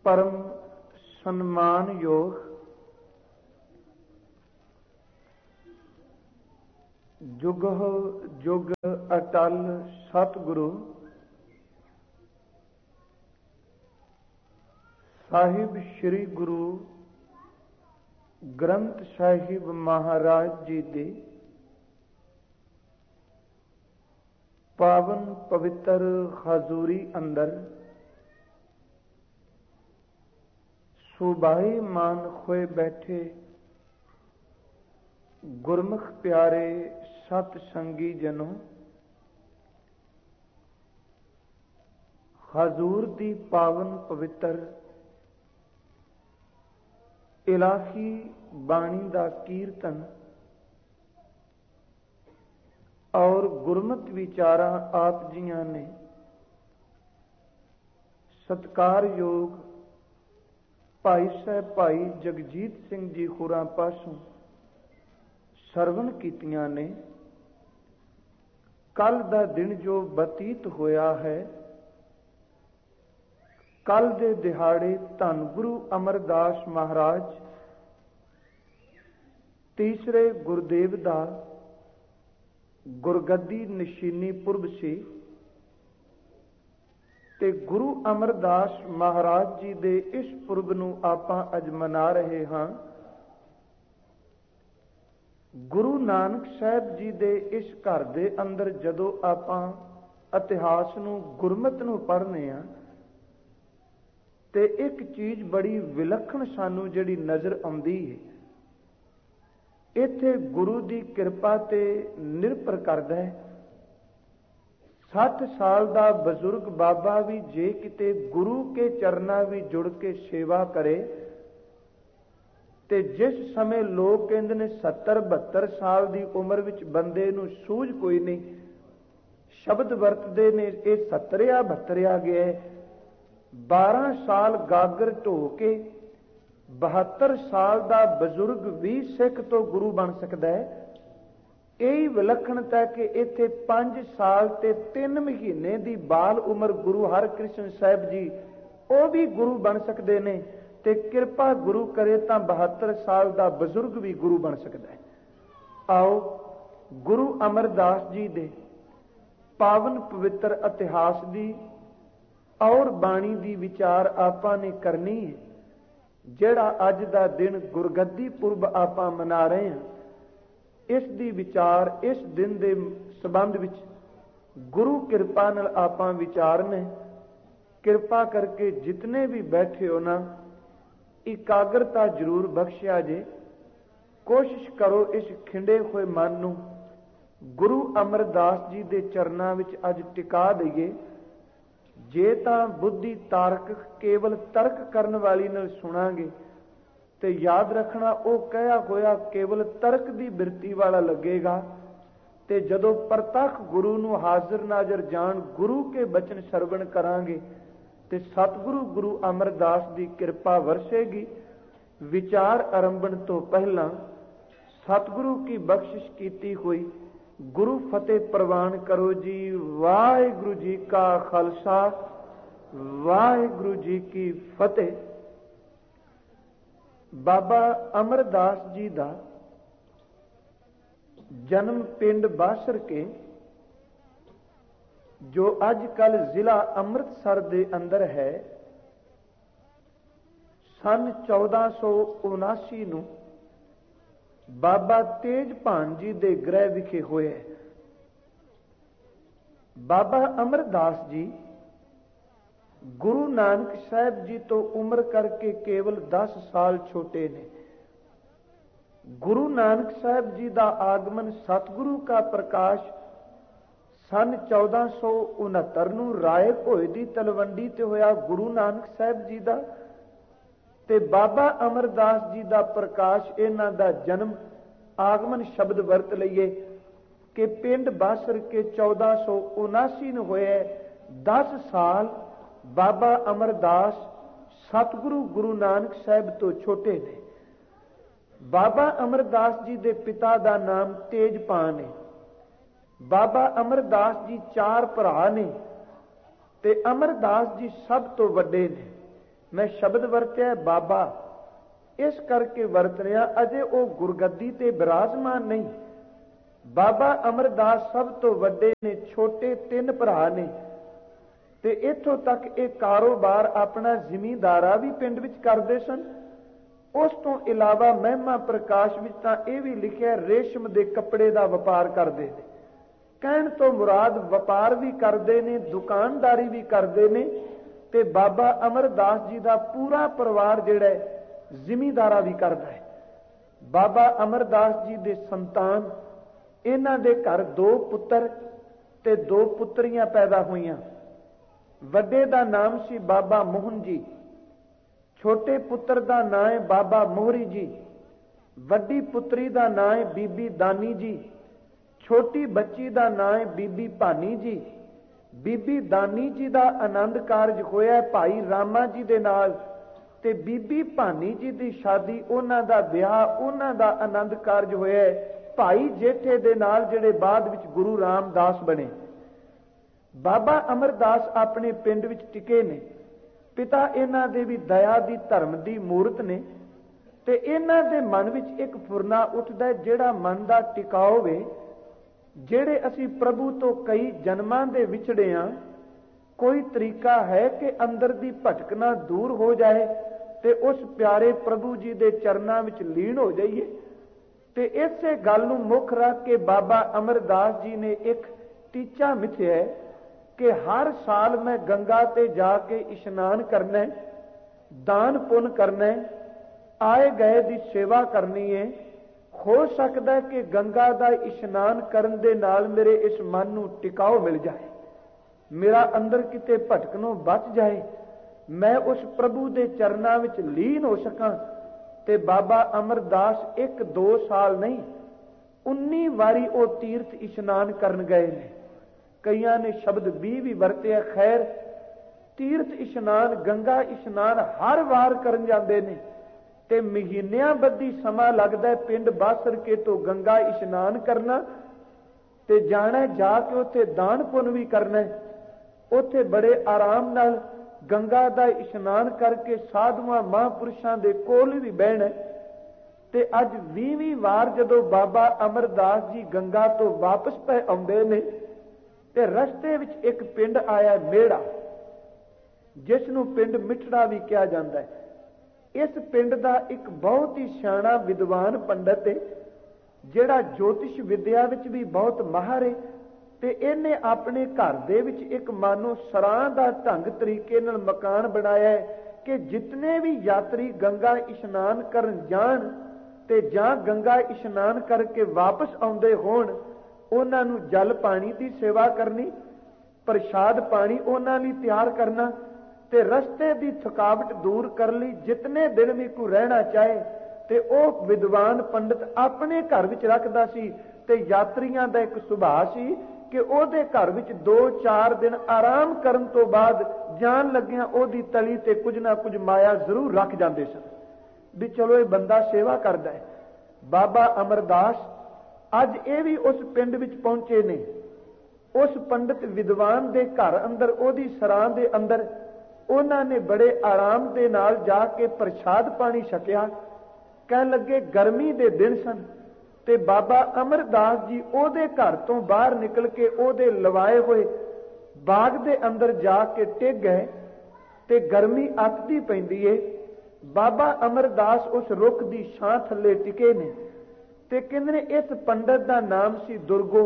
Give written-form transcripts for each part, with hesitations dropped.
परम सम्मान योग जुग जुग अटल सतगुरु साहिब श्री गुरु ग्रंथ साहिब महाराज जी दे पावन पवित्र हजूरी अंदर सुबाई मान खोए बैठे गुरमुख प्यारे सत संगी जनों, हजूर दी पावन पवित्र इलाही बाणी दा कीर्तन और गुरमत विचारा आप जियां ने सत्कार योग भाई साहब भाई जगजीत सिंह जी होरां पासों सरवण कीतियां ने। कल दा दिन जो बतीत होया है, कल दे दिहाड़े धन गुरु अमरदास महाराज तीसरे गुरदेव दा गुरगद्दी निशीनी पुरब सी ते गुरु अमरदास महाराज जी दे इस पुरब नूं आपां अज मना रहे हां। गुरु नानक साहब जी दे इस घर दे अंदर जदों आपां इतिहास नूं गुरमत नूं पढ़ने आ ते एक चीज बड़ी विलक्षण सानू जिहड़ी नजर आउंदी है, इत्थे गुरु दी किरपा ते निर्भर करदा है। 60 साल दा बजुर्ग बाबा भी जे किते गुरु के चरना भी जुड़ के सेवा करे ते जिस समय लोग कहंदे ने 70-72 साल दी उम्र विच बंदे नूं सूझ कोई नहीं, शब्द वरतदे ने ये 70 या 72 आ गया है। 12 साल गागर ढो के 72 साल दा बजुर्ग भी सिख तो गुरु बन सकता है। यही विलक्षणता कि इत्थे 5 साल ते 3 महीने दी बाल उम्र गुरु हरकृष्ण साहब जी वो भी गुरु बन सकते ने ते किरपा गुरु करे तां 72 साल दा बजुर्ग भी गुरु बन सकता है। आओ गुरु अमरदास जी दे पावन पवित्र इतिहास दी और बाणी दी विचार आपां ने करनी है। जिहड़ा अज दा दिन गुरगद्दी पुरब आपां मना रहे हैं, इस दी विचार इस दिन दे संबंध विच गुरु कृपा नाल आपां विचारने। कृपा करके जितने भी बैठे हो ना, एकाग्रता जरूर बख्शिया जे। कोशिश करो इस खिंडे हुए मन नूं गुरु अमरदास जी दे चरनां विच अज टिका दईए। जे तां बुद्धि तारक केवल तर्क करन वाली नाल सुनांगे ते याद रखना वो कहा होया केवल तर्क दी बिरती वाला लगेगा। ते जदों प्रतख गुरु नूं हाजिर नाजर जान गुरु के बचन सरवण करांगे ते सतगुरु गुरु अमरदास दी कृपा वरसेगी। विचार आरंभण तो पहला सतगुरु की बख्शिश कीती हुई गुरु फतेह प्रवान करो जी। वाहिगुरु जी का खालसा, वाहिगुरु जी की फतेह। बाबा अमरदास जी दा जन्म पिंड बासर के जो अजकल जिला अमृतसर दे अंदर है, सन 1479 नूं बाबा तेजभान जी दे गृह विखे होए। बाबा अमरदास जी गुरु नानक साहब जी तो उम्र करके केवल 10 साल छोटे ने। गुरु नानक साहब जी का आगमन सतगुरु का प्रकाश सन 1469 नूं राय भोए दी तलवंडी ते होया गुरु नानक साहब जी का, ते बाबा अमरदास जी का प्रकाश इन्हां दा जन्म आगमन शब्द वरत लईए कि पिंड बासर के 1479 नूं होए। 10 साल बाबा अमरदास सतगुरु गुरु नानक साहब तो छोटे ने। बाबा अमरदास जी दे पिता का नाम तेजपान है। बाबा अमरदास जी 4 भरा ने ते अमरदास जी सब तो वड्डे ने। ਮੈਂ ਸ਼ਬਦ ਵਰਤਿਆ ਬਾਬਾ ਇਸ ਕਰਕੇ ਵਰਤ ਰਿਹਾ, ਅਜੇ ਉਹ ਗੁਰਗੱਦੀ ਤੇ ਬਿਰਾਜਮਾਨ ਨਹੀਂ। ਬਾਬਾ ਅਮਰਦਾਸ ਸਭ ਤੋਂ ਵੱਡੇ ਨੇ, ਛੋਟੇ 3 ਭਰਾ ਨੇ, ਤੇ ਇੱਥੋਂ ਤੱਕ ਇਹ ਕਾਰੋਬਾਰ ਆਪਣਾ ਜ਼ਿਮੀਂਦਾਰਾ ਵੀ ਪਿੰਡ ਵਿੱਚ ਕਰਦੇ ਸਨ। ਉਸ ਤੋਂ ਇਲਾਵਾ ਮਹਿਮਾ ਪ੍ਰਕਾਸ਼ ਵਿੱਚ ਤਾਂ ਇਹ ਵੀ ਲਿਖਿਆ ਰੇਸ਼ਮ ਦੇ ਕੱਪੜੇ ਦਾ ਵਪਾਰ ਕਰਦੇ ਨੇ। ਕਹਿਣ ਤੋਂ ਮੁਰਾਦ ਵਪਾਰ ਵੀ ਕਰਦੇ ਨੇ, ਦੁਕਾਨਦਾਰੀ ਵੀ ਕਰਦੇ ਨੇ, ਤੇ ਬਾਬਾ ਅਮਰਦਾਸ ਜੀ ਦਾ ਪੂਰਾ ਪਰਿਵਾਰ ਜਿਹੜਾ ਹੈ ਜ਼ਿਮੀਂਦਾਰਾ ਵੀ ਕਰਦਾ ਹੈ। ਬਾਬਾ ਅਮਰਦਾਸ ਜੀ ਦੇ ਸੰਤਾਨ, ਇਹਨਾਂ ਦੇ ਘਰ 2 ਪੁੱਤਰ ਤੇ 2 ਪੁੱਤਰੀਆਂ ਪੈਦਾ ਹੋਈਆਂ। ਵੱਡੇ ਦਾ ਨਾਮ ਸੀ ਬਾਬਾ ਮੋਹਨ ਜੀ, ਛੋਟੇ ਪੁੱਤਰ ਦਾ ਨਾਂ ਹੈ ਬਾਬਾ ਮੋਹਰੀ ਜੀ, ਵੱਡੀ ਪੁੱਤਰੀ ਦਾ ਨਾਂ ਹੈ ਬੀਬੀ ਦਾਨੀ ਜੀ, ਛੋਟੀ ਬੱਚੀ ਦਾ ਨਾਂ ਹੈ ਬੀਬੀ ਭਾਨੀ ਜੀ। ਬੀਬੀ ਦਾਨੀ ਜੀ ਦਾ ਆਨੰਦ ਕਾਰਜ ਹੋਇਆ ਭਾਈ ਰਾਮਾ ਜੀ ਦੇ ਨਾਲ, ਤੇ ਬੀਬੀ ਭਾਨੀ ਜੀ ਦੀ ਸ਼ਾਦੀ, ਉਹਨਾਂ ਦਾ ਵਿਆਹ, ਉਹਨਾਂ ਦਾ ਆਨੰਦ ਕਾਰਜ ਹੋਇਆ ਭਾਈ ਜੇਠੇ ਦੇ ਨਾਲ, ਜਿਹੜੇ ਬਾਅਦ ਵਿੱਚ ਗੁਰੂ ਰਾਮਦਾਸ ਬਣੇ। ਬਾਬਾ ਅਮਰਦਾਸ ਆਪਣੇ ਪਿੰਡ ਵਿੱਚ ਟਿਕੇ ਨੇ। ਪਿਤਾ ਇਹਨਾਂ ਦੇ ਵੀ ਦਇਆ ਦੀ, ਧਰਮ ਦੀ ਮੂਰਤ ਨੇ, ਤੇ ਇਹਨਾਂ ਦੇ ਮਨ ਵਿੱਚ ਇੱਕ ਫੁਰਨਾ ਉੱਠਦਾ, ਜਿਹੜਾ ਮਨ ਦਾ ਟਿਕਾਓ ਵੇ। ਜਿਹੜੇ ਅਸੀਂ ਪ੍ਰਭੂ ਤੋਂ ਕਈ ਜਨਮਾਂ ਦੇ ਵਿਛੜੇ ਹਾਂ, ਕੋਈ ਤਰੀਕਾ ਹੈ ਕਿ ਅੰਦਰ ਦੀ ਭਟਕਣਾ ਦੂਰ ਹੋ ਜਾਏ ਤੇ ਉਸ ਪਿਆਰੇ ਪ੍ਰਭੂ ਜੀ ਦੇ ਚਰਨਾਂ ਵਿੱਚ ਲੀਨ ਹੋ ਜਾਈਏ। ਤੇ ਇਸੇ ਗੱਲ ਨੂੰ ਮੁੱਖ ਰੱਖ ਕੇ ਬਾਬਾ ਅਮਰਦਾਸ ਜੀ ਨੇ ਇੱਕ ਟੀਚਾ ਮਿਥਿਆ ਕਿ ਹਰ ਸਾਲ ਮੈਂ ਗੰਗਾ ਤੇ ਜਾ ਕੇ ਇਸ਼ਨਾਨ ਕਰਨਾ, ਦਾਨ ਪੁੰਨ ਕਰਨਾ, ਆਏ ਗਏ ਦੀ ਸੇਵਾ ਕਰਨੀ ਹੈ। ਹੋ ਸਕਦਾ ਕਿ ਗੰਗਾ ਦਾ ਇਸ਼ਨਾਨ ਕਰਨ ਦੇ ਨਾਲ ਮੇਰੇ ਇਸ ਮਨ ਨੂੰ ਟਿਕਾਓ ਮਿਲ ਜਾਏ, ਮੇਰਾ ਅੰਦਰ ਕਿਤੇ ਭਟਕਣੋਂ ਬਚ ਜਾਏ, ਮੈਂ ਉਸ ਪ੍ਰਭੂ ਦੇ ਚਰਨਾਂ ਵਿੱਚ ਲੀਨ ਹੋ ਸਕਾਂ। ਤੇ ਬਾਬਾ ਅਮਰਦਾਸ 1-2 ਸਾਲ ਨਹੀਂ, 19 ਵਾਰੀ ਉਹ ਤੀਰਥ ਇਸ਼ਨਾਨ ਕਰਨ ਗਏ ਨੇ। ਕਈਆਂ ਨੇ ਸ਼ਬਦ 20 ਵੀ ਵਰਤਿਆ। ਖੈਰ, ਤੀਰਥ ਇਸ਼ਨਾਨ, ਗੰਗਾ ਇਸ਼ਨਾਨ ਹਰ ਵਾਰ ਕਰਨ ਜਾਂਦੇ ਨੇ, ਤੇ ਮਹੀਨਿਆਂ ਬੱਧੀ ਸਮਾਂ ਲੱਗਦਾ ਪਿੰਡ ਬਾਸਰਕੇ ਤੋਂ ਗੰਗਾ ਇਸ਼ਨਾਨ ਕਰਨਾ, ਤੇ ਜਾਣਾ ਜਾ ਕੇ ਉੱਥੇ ਦਾਨ ਪੁੰਨ ਵੀ ਕਰਨਾ। ਉੱਥੇ ਬੜੇ ਆਰਾਮ ਨਾਲ ਗੰਗਾ ਦਾ ਇਸ਼ਨਾਨ ਕਰਕੇ ਸਾਧੂਆਂ ਮਹਾਂਪੁਰਸ਼ਾਂ ਦੇ ਕੋਲ ਵੀ ਬਹਿਣਾ। ਤੇ ਅੱਜ 20ਵੀਂ ਵਾਰ ਜਦੋਂ ਬਾਬਾ ਅਮਰਦਾਸ ਜੀ ਗੰਗਾ ਤੋਂ ਵਾਪਸ ਪੈ ਆਉਂਦੇ ਨੇ, ਤੇ ਰਸਤੇ ਵਿੱਚ ਇੱਕ ਪਿੰਡ ਆਇਆ ਮੇੜਾ, ਜਿਸ ਨੂੰ ਪਿੰਡ ਮਿੱਠੜਾ ਵੀ ਕਿਹਾ ਜਾਂਦਾ ਹੈ। ਇਸ ਪਿੰਡ ਦਾ ਇੱਕ ਬਹੁਤ ਹੀ ਸਿਆਣਾ ਵਿਦਵਾਨ ਪੰਡਤ ਹੈ, ਜਿਹੜਾ ਜੋਤਿਸ਼ ਵਿਦਿਆ ਵਿੱਚ ਵੀ ਬਹੁਤ ਮਾਹਰ ਹੈ। ਤੇ ਇਹਨੇ ਆਪਣੇ ਘਰ ਦੇ ਵਿੱਚ ਇੱਕ ਮਾਨੋ ਸਰਾਂ ਦਾ ਢੰਗ ਤਰੀਕੇ ਨਾਲ ਮਕਾਨ ਬਣਾਇਆ ਹੈ ਕਿ ਜਿਤਨੇ ਵੀ ਯਾਤਰੀ ਗੰਗਾ ਇਸ਼ਨਾਨ ਕਰਨ ਜਾਣ ਤੇ ਜਾਂ ਗੰਗਾ ਇਸ਼ਨਾਨ ਕਰਕੇ ਵਾਪਸ ਆਉਂਦੇ ਹੋਣ, ਉਹਨਾਂ ਨੂੰ ਜਲ ਪਾਣੀ ਦੀ ਸੇਵਾ ਕਰਨੀ, ਪ੍ਰਸ਼ਾਦ ਪਾਣੀ ਉਹਨਾਂ ਲਈ ਤਿਆਰ ਕਰਨਾ, ਤੇ ਰਸਤੇ ਦੀ ਥਕਾਵਟ ਦੂਰ ਕਰਨ ਲਈ ਜਿਤਨੇ ਦਿਨ ਵੀ ਕੋਈ ਰਹਿਣਾ ਚਾਹੇ ਤੇ ਉਹ ਵਿਦਵਾਨ ਪੰਡਤ ਆਪਣੇ ਘਰ ਵਿੱਚ ਰੱਖਦਾ ਸੀ। ਤੇ ਯਾਤਰੀਆਂ ਦਾ ਇੱਕ ਸੁਭਾਅ ਸੀ ਕਿ ਉਹਦੇ ਘਰ ਵਿੱਚ 2-4 ਦਿਨ ਆਰਾਮ ਕਰਨ ਤੋਂ ਬਾਅਦ ਜਾਣ ਲੱਗਿਆਂ ਉਹਦੀ ਤਲੀ ਤੇ ਕੁਝ ਨਾ ਕੁਝ ਮਾਇਆ ਜ਼ਰੂਰ ਰੱਖ ਜਾਂਦੇ ਸਨ, ਵੀ ਚਲੋ ਇਹ ਬੰਦਾ ਸੇਵਾ ਕਰਦਾ ਹੈ। ਬਾਬਾ ਅਮਰਦਾਸ ਅੱਜ ਇਹ ਵੀ ਉਸ ਪਿੰਡ ਵਿੱਚ ਪਹੁੰਚੇ ਨੇ। ਉਸ ਪੰਡਤ ਵਿਦਵਾਨ ਦੇ ਘਰ ਅੰਦਰ, ਉਹਦੀ ਸਰਾਂ ਦੇ ਅੰਦਰ, ਉਹਨਾਂ ਨੇ ਬੜੇ ਆਰਾਮ ਦੇ ਨਾਲ ਜਾ ਕੇ ਪ੍ਰਸ਼ਾਦ ਪਾਣੀ ਛਕਿਆ। ਕਹਿਣ ਲੱਗੇ ਗਰਮੀ ਦੇ ਦਿਨ ਸਨ, ਤੇ ਬਾਬਾ ਅਮਰਦਾਸ ਜੀ ਉਹਦੇ ਘਰ ਤੋਂ ਬਾਹਰ ਨਿਕਲ ਕੇ ਉਹਦੇ ਲਵਾਏ ਹੋਏ ਬਾਗ ਦੇ ਅੰਦਰ ਜਾ ਕੇ ਟਿਕ ਗਏ। ਤੇ ਗਰਮੀ ਅੱਤਦੀ ਪੈਂਦੀ ਏ। ਬਾਬਾ ਅਮਰਦਾਸ ਉਸ ਰੁੱਖ ਦੀ ਛਾਂ ਥੱਲੇ ਟਿਕੇ ਨੇ, ਤੇ ਕਹਿੰਦੇ ਨੇ ਇਸ ਪੰਡਤ ਦਾ ਨਾਮ ਸੀ ਦੁਰਗੋ,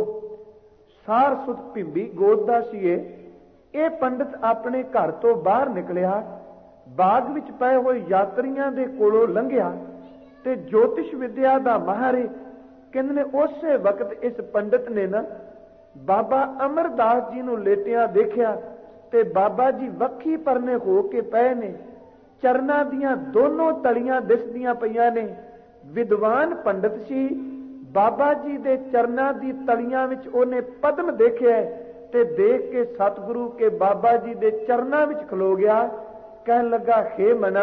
ਸਾਰ ਸੁਤ ਭਿੰਬੀ ਗੋਦ ਦਾ ਸੀ ਇਹ ਪੰਡਤ ਆਪਣੇ ਘਰ ਤੋਂ ਬਾਹਰ ਨਿਕਲਿਆ, ਬਾਗ ਵਿੱਚ ਪਏ ਹੋਏ ਯਾਤਰੀਆਂ ਦੇ ਕੋਲੋਂ ਲੰਘਿਆ, ਤੇ ਜੋਤਿਸ਼ ਵਿਦਿਆ ਦਾ ਮਾਹਰ ਕਹਿੰਦੇ ਨੇ ਉਸੇ ਵਕਤ ਇਸ ਪੰਡਤ ਨੇ ਨਾ ਬਾਬਾ ਅਮਰਦਾਸ ਜੀ ਨੂੰ ਲੇਟਿਆ ਦੇਖਿਆ, ਤੇ ਬਾਬਾ ਜੀ ਵੱਖੀ ਪਰਨੇ ਹੋ ਕੇ ਪਏ ਨੇ, ਚਰਨਾਂ ਦੀਆਂ ਦੋਨੋਂ ਤਲੀਆਂ ਦਿਸਦੀਆਂ ਪਈਆਂ ਨੇ। ਵਿਦਵਾਨ ਪੰਡਤ ਸੀ, ਬਾਬਾ ਜੀ ਦੇ ਚਰਨਾਂ ਦੀ ਤਲੀਆਂ ਵਿੱਚ ਉਹਨੇ ਪਦਮ ਦੇਖਿਆ, ਤੇ ਦੇਖ ਕੇ ਸਤਿਗੁਰੂ ਕੇ ਬਾਬਾ ਜੀ ਦੇ ਚਰਨਾਂ ਵਿੱਚ ਖਲੋ ਗਿਆ। ਕਹਿਣ ਲੱਗਾ, ਹੇ ਮਨਾ,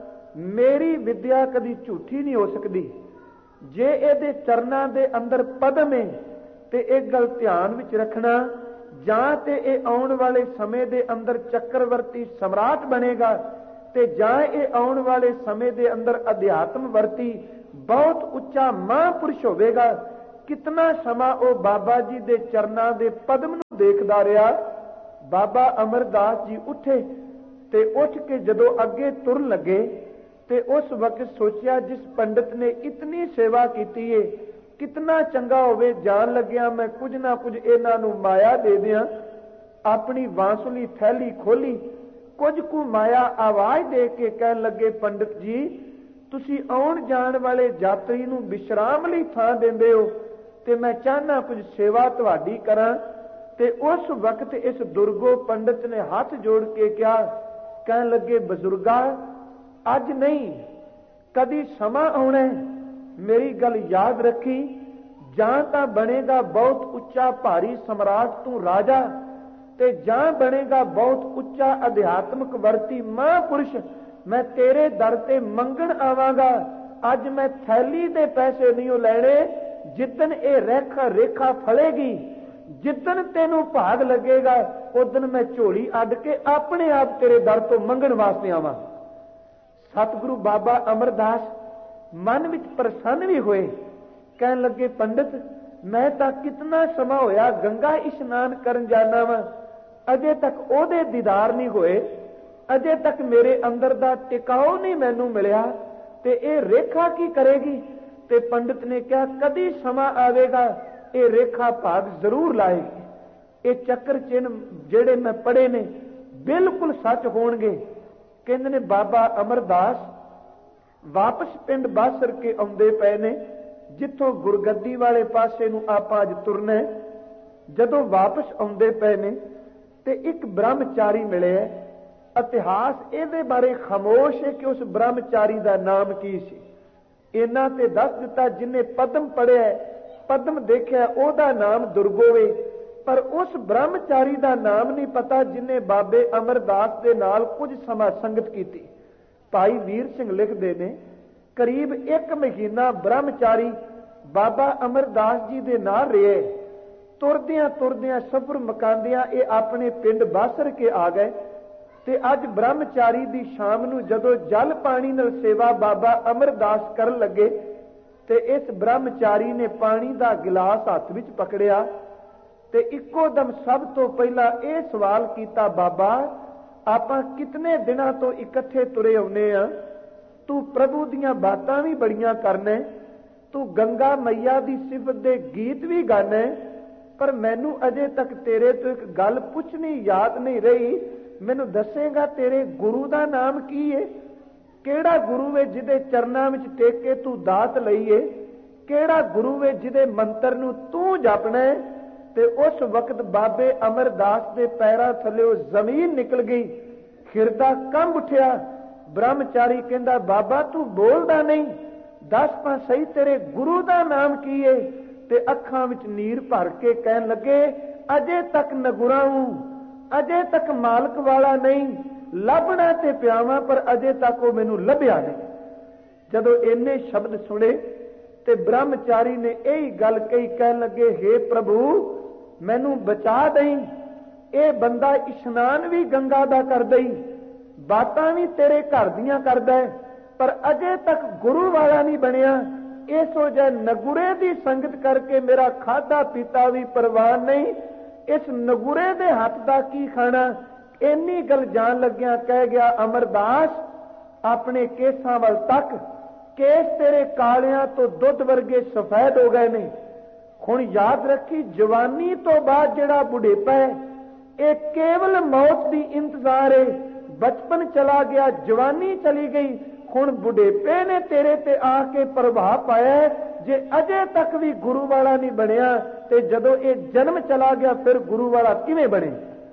ਮੇਰੀ ਵਿਦਿਆ ਕਦੀ ਝੂਠੀ ਨਹੀਂ ਹੋ ਸਕਦੀ। ਜੇ ਇਹਦੇ ਚਰਨਾਂ ਦੇ ਅੰਦਰ ਪਦਮ ਹੈ ਤੇ ਇਹ ਗੱਲ ਧਿਆਨ ਵਿੱਚ ਰੱਖਣਾ, ਜਾਂ ਤੇ ਇਹ ਆਉਣ ਵਾਲੇ ਸਮੇਂ ਦੇ ਅੰਦਰ ਚੱਕਰਵਰਤੀ ਸਮਰਾਟ ਬਣੇਗਾ, ਤੇ ਜਾਂ ਇਹ ਆਉਣ ਵਾਲੇ ਸਮੇਂ ਦੇ ਅੰਦਰ ਅਧਿਆਤਮ ਵਰਤੀ ਬਹੁਤ ਉੱਚਾ ਮਹਾਂਪੁਰਸ਼ ਹੋਵੇਗਾ। ਕਿਤਨਾ ਸਮਾਂ ਉਹ ਬਾਬਾ ਜੀ ਦੇ ਚਰਨਾਂ ਦੇ ਪਦਮ ਨੂੰ ਦੇਖਦਾ ਰਿਹਾ। ਬਾਬਾ ਅਮਰਦਾਸ ਜੀ ਉੱਠੇ ਤੇ ਉੱਠ ਕੇ ਜਦੋਂ ਅੱਗੇ ਤੁਰਨ ਲੱਗੇ ਤੇ ਉਸ ਵਕਤ ਸੋਚਿਆ, ਜਿਸ ਪੰਡਿਤ ਨੇ ਇਤਨੀ ਸੇਵਾ ਕੀਤੀ ਏ, ਕਿਤਨਾ ਚੰਗਾ ਹੋਵੇ ਜਾਣ ਲੱਗਿਆ ਮੈਂ ਕੁਝ ਨਾ ਕੁਝ ਇਹਨਾਂ ਨੂੰ ਮਾਇਆ ਦੇ ਦਿਆਂ। ਆਪਣੀ ਬਾਂਸੁਰੀ ਥੈਲੀ ਖੋਲੀ, ਕੁਝ ਕੁ ਮਾਇਆ ਆਵਾਜ਼ ਦੇ ਕੇ ਕਹਿਣ ਲੱਗੇ, ਪੰਡਿਤ ਜੀ ਤੁਸੀਂ ਆਉਣ ਜਾਣ ਵਾਲੇ ਯਾਤਰੀ ਨੂੰ ਵਿਸ਼ਰਾਮ ਲਈ ਥਾਂ ਦਿੰਦੇ ਹੋ ਤੇ ਮੈਂ ਚਾਹਨਾ ਕੁਝ ਸੇਵਾ ਤੁਹਾਡੀ ਕਰਾਂ। ਤੇ ਉਸ ਵਕਤ ਇਸ ਦੁਰਗੋ ਪੰਡਿਤ ਨੇ ਹੱਥ ਜੋੜ ਕੇ ਕਿਹਾ, ਕਹਿਣ ਲੱਗੇ, ਬਜ਼ੁਰਗਾ ਅੱਜ ਨਹੀਂ ਕਦੀ ਸਮਾਂ ਆਉਣਾ, ਮੇਰੀ ਗੱਲ ਯਾਦ ਰੱਖੀ, ਜਾਂ ਤਾਂ ਬਣੇਗਾ ਬਹੁਤ ਉੱਚਾ ਭਾਰੀ ਸਮਰਾਟ ਤੂੰ ਰਾਜਾ, ਤੇ ਜਾਂ ਬਣੇਗਾ ਬਹੁਤ ਉੱਚਾ ਅਧਿਆਤਮਕ ਵਰਤੀ ਮਹਾਂਪੁਰਸ਼। ਮੈਂ ਤੇਰੇ ਦਰ ਤੇ ਮੰਗਣ ਆਵਾਂਗਾ। ਅੱਜ ਮੈਂ ਥੈਲੀ ਦੇ ਪੈਸੇ ਨਹੀਂ ਲੈਣੇ। ਜਿੱਦਣ ਇਹ ਰੇਖਾ ਫਲੇਗੀ, ਜਿੱਦਣ ਤੈਨੂੰ ਭਾਗ ਲੱਗੇਗਾ, ਉਦਣ ਮੈਂ ਝੋਲੀ ਅੱਡ ਕੇ ਆਪਣੇ ਆਪ ਤੇਰੇ ਦਰ ਤੋਂ ਮੰਗਣ ਵਾਸਤੇ ਆਵਾਂ। ਸਤਿਗੁਰੂ ਬਾਬਾ ਅਮਰਦਾਸ ਮਨ ਵਿੱਚ ਪ੍ਰਸੰਨ ਵੀ ਹੋਏ। ਕਹਿਣ ਲੱਗੇ, ਪੰਡਿਤ ਮੈਂ ਤਾਂ ਕਿਤਨਾ ਸਮਾਂ ਹੋਇਆ ਗੰਗਾ ਇਸ਼ਨਾਨ ਕਰਨ ਜਾਣਾ ਵਾ, ਅਜੇ ਤੱਕ ਉਹਦੇ ਦੀਦਾਰ ਨਹੀਂ ਹੋਏ, ਅਜੇ ਤੱਕ ਮੇਰੇ ਅੰਦਰ ਦਾ ਟਿਕਾਓ ਨਹੀਂ ਮੈਨੂੰ ਮਿਲਿਆ, ਤੇ ਇਹ ਰੇਖਾ ਕੀ ਕਰੇਗੀ? ਤੇ ਪੰਡਿਤ ਨੇ ਕਿਹਾ, ਕਦੀ ਸਮਾਂ ਆਵੇਗਾ ਇਹ ਰੇਖਾ ਭਾਗ ਜ਼ਰੂਰ ਲਾਏਗੀ। ਇਹ ਚੱਕਰ ਚਿੰਨ ਜਿਹੜੇ ਮੈਂ ਪੜ੍ਹੇ ਨੇ ਬਿਲਕੁਲ ਸੱਚ ਹੋਣਗੇ। ਕਹਿੰਦੇ ਨੇ ਬਾਬਾ ਅਮਰਦਾਸ ਵਾਪਸ ਪਿੰਡ ਬਾਸਰ ਕੇ ਆਉਂਦੇ ਪਏ ਨੇ, ਜਿੱਥੋਂ ਗੁਰਗੱਦੀ ਵਾਲੇ ਪਾਸੇ ਨੂੰ ਆਪਾਂ ਅੱਜ ਤੁਰਨਾ। ਜਦੋਂ ਵਾਪਸ ਆਉਂਦੇ ਪਏ ਨੇ ਤੇ ਇੱਕ ਬ੍ਰਹਮਚਾਰੀ ਮਿਲਿਆ। ਇਤਿਹਾਸ ਇਹਦੇ ਬਾਰੇ ਖਾਮੋਸ਼ ਹੈ ਕਿ ਉਸ ਬ੍ਰਹਮਚਾਰੀ ਦਾ ਨਾਮ ਕੀ ਸੀ। ਇਹਨਾਂ ਤੇ ਦੱਸ ਦਿੱਤਾ, ਜਿਹਨੇ ਪਦਮ ਪੜਿਆ, ਪਦਮ ਦੇਖਿਆ, ਉਹਦਾ ਨਾਮ ਦੁਰਗੋਵੇ, ਪਰ ਉਸ ਬ੍ਰਹਮਚਾਰੀ ਦਾ ਨਾਮ ਨਹੀਂ ਪਤਾ ਜਿਹਨੇ ਬਾਬੇ ਅਮਰਦਾਸ ਦੇ ਨਾਲ ਕੁਝ ਸਮਾਂ ਸੰਗਤ ਕੀਤੀ। ਭਾਈ ਵੀਰ ਸਿੰਘ ਲਿਖਦੇ ਨੇ, ਕਰੀਬ 1 ਮਹੀਨਾ ਬ੍ਰਹਮਚਾਰੀ ਬਾਬਾ ਅਮਰਦਾਸ ਜੀ ਦੇ ਨਾਲ ਰਹੇ। ਤੁਰਦਿਆਂ ਤੁਰਦਿਆਂ ਸਫ਼ਰ ਮੁਕਾਉਂਦਿਆਂ ਇਹ ਆਪਣੇ ਪਿੰਡ ਬਾਸਰ ਕੇ ਆ ਗਏ। ਤੇ ਅੱਜ ਬ੍ਰਹਮਚਾਰੀ ਦੀ ਸ਼ਾਮ ਨੂੰ ਜਦੋਂ ਜਲ ਪਾਣੀ ਨਾਲ ਸੇਵਾ ਬਾਬਾ ਅਮਰਦਾਸ ਕਰਨ ਲੱਗੇ ਤੇ ਇਸ ਬ੍ਰਹਮਚਾਰੀ ਨੇ ਪਾਣੀ ਦਾ ਗਿਲਾਸ ਹੱਥ ਵਿੱਚ ਪਕੜਿਆ ਤੇ ਇੱਕੋ ਦਮ ਸਭ ਤੋਂ ਪਹਿਲਾਂ ਇਹ ਸਵਾਲ ਕੀਤਾ, ਬਾਬਾ ਆਪਾਂ ਕਿਤਨੇ ਦਿਨਾਂ ਤੋਂ ਇਕੱਠੇ ਤੁਰੇ ਆਉਨੇ ਆ, ਤੂੰ ਪ੍ਰਭੂ ਦੀਆਂ ਬਾਤਾਂ ਵੀ ਬੜੀਆਂ ਕਰਨਾ, ਤੂੰ ਗੰਗਾ ਮਈਆ ਦੀ ਸਿਫਤ ਦੇ ਗੀਤ ਵੀ ਗਾਣਾ, ਪਰ ਮੈਨੂੰ ਅਜੇ ਤੱਕ ਤੇਰੇ ਤੋਂ ਇੱਕ ਗੱਲ ਪੁੱਛਣੀ ਯਾਦ ਨਹੀਂ ਰਹੀ। ਮੈਨੂੰ ਦੱਸੇਗਾ ਤੇਰੇ ਗੁਰੂ ਦਾ ਨਾਮ ਕੀ ਏ? ਕਿਹੜਾ ਗੁਰੂ ਏ ਜਿਹਦੇ ਚਰਨਾਂ ਵਿੱਚ ਟੇਕ ਕੇ ਤੂੰ ਦਾਤ ਲਈਏ? ਕਿਹੜਾ ਗੁਰੂ ਏ ਜਿਹਦੇ ਮੰਤਰ ਨੂੰ ਤੂੰ ਜਪਣਾ? ਤੇ ਉਸ ਵਕਤ ਬਾਬੇ ਅਮਰਦਾਸ ਦੇ ਪੈਰਾਂ ਥੱਲੇ ਜ਼ਮੀਨ ਨਿਕਲ ਗਈ, ਹਿਰਦਾ ਕੰਬ ਉੱਠਿਆ। ਬ੍ਰਹਮਚਾਰੀ ਕਹਿੰਦਾ, ਬਾਬਾ ਤੂੰ ਬੋਲਦਾ ਨਹੀਂ, ਦੱਸ ਤਾਂ ਸਹੀ ਤੇਰੇ ਗੁਰੂ ਦਾ ਨਾਮ ਕੀ ਏ? ਤੇ ਅੱਖਾਂ ਵਿੱਚ ਨੀਰ ਭਰ ਕੇ ਕਹਿਣ ਲੱਗੇ, ਅਜੇ ਤੱਕ ਨਗੁਰਾ ਹੂੰ, ਅਜੇ ਤੱਕ ਮਾਲਕ ਵਾਲਾ ਨਹੀਂ, ਲੱਭਣਾ ਤੇ ਪਿਆਵਾਂ ਪਰ ਅਜੇ ਤੱਕ ਉਹ ਮੈਨੂੰ ਲੱਭਿਆ ਨਹੀਂ। ਜਦੋਂ ਇੰਨੇ ਸ਼ਬਦ ਸੁਣੇ ਤੇ ਬ੍ਰਹਮਚਾਰੀ ਨੇ ਇਹੀ ਗੱਲ ਕਹੀ, ਕਹਿਣ ਲੱਗੇ, ਹੇ ਪ੍ਰਭੂ ਮੈਨੂੰ ਬਚਾ ਦੇਈ, ਇਹ ਬੰਦਾ ਇਸ਼ਨਾਨ ਵੀ ਗੰਗਾ ਦਾ ਕਰਦਾ ਹੀ, ਬਾਤਾਂ ਵੀ ਤੇਰੇ ਘਰ ਦੀਆਂ ਕਰਦਾ ਹੈ, ਪਰ ਅਜੇ ਤੱਕ ਗੁਰੂ ਵਾਲਾ ਨਹੀਂ ਬਣਿਆ। ਇਸੋ ਜੇ ਨਗੁਰੇ ਦੀ ਸੰਗਤ ਕਰਕੇ ਮੇਰਾ ਖਾਧਾ ਪੀਤਾ ਵੀ ਪਰਵਾਹ ਨਹੀਂ, ਇਸ ਨਗੁਰੇ ਦੇ ਹੱਥ ਦਾ ਕੀ ਖਾਣਾ? ਇੰਨੀ ਗੱਲ ਜਾਣ ਲੱਗਿਆ ਕਹਿ ਗਿਆ, ਅਮਰਦਾਸ ਆਪਣੇ ਕੇਸਾਂ ਵੱਲ ਤੱਕ, ਕੇਸ ਤੇਰੇ ਕਾਲਿਆਂ ਤੋਂ ਦੁੱਧ ਵਰਗੇ ਸਫੈਦ ਹੋ ਗਏ ਨੇ। ਹੁਣ ਯਾਦ ਰੱਖੀ, ਜਵਾਨੀ ਤੋਂ ਬਾਅਦ ਜਿਹੜਾ ਬੁਢੇਪਾ ਹੈ ਇਹ ਕੇਵਲ ਮੌਤ ਦੀ ਇੰਤਜ਼ਾਰ ਹੈ। ਬਚਪਨ ਚਲਾ ਗਿਆ, ਜਵਾਨੀ ਚਲੀ ਗਈ, ਹੁਣ ਬੁਢੇਪੇ ਨੇ ਤੇਰੇ ਤੇ ਆ ਕੇ ਪ੍ਰਭਾਵ ਪਾਇਆ। ਜੇ ਅਜੇ ਤੱਕ ਵੀ ਗੁਰੂ ਵਾਲਾ ਨਹੀਂ ਬਣਿਆ ਤੇ ਜਦੋਂ ਇਹ ਜਨਮ ਚਲਾ ਗਿਆ ਫਿਰ ਗੁਰੂ ਵਾਲਾ ਕਿਵੇਂ ਬਣੇ?